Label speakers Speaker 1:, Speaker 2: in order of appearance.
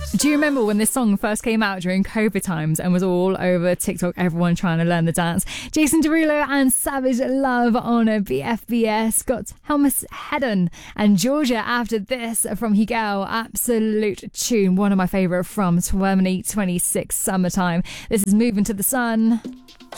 Speaker 1: Do you remember when this song first came out during COVID times and was all over TikTok, everyone trying to learn the dance? Jason Derulo and Savage Love on a BFBS. Got Helmus Hedden and Georgia after this from Higel. Absolute tune. One of my favourite from 2026 summertime. This is Moving to the Sun.